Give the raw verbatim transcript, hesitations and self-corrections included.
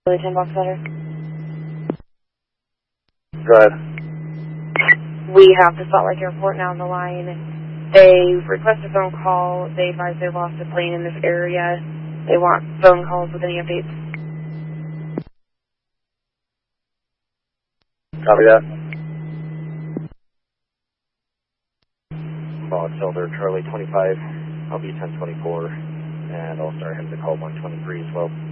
Really ten bucks better. Go ahead. We have the Salt Lake Airport now on the line. They request a phone call. They advise they lost a plane in this area. They want phone calls with any updates. Copy that. Box Elder Charlie twenty-five. I'll be ten twenty-four, and I'll start him to call one twenty-three as well.